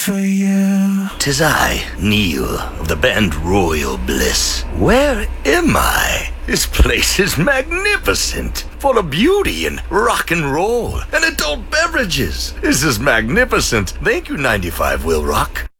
for you. 'Tis I, Neil, of the band Royal Bliss. Where am I? This place is magnificent, full of beauty and rock and roll and adult beverages. This is magnificent. Thank you, 95 Will Rock.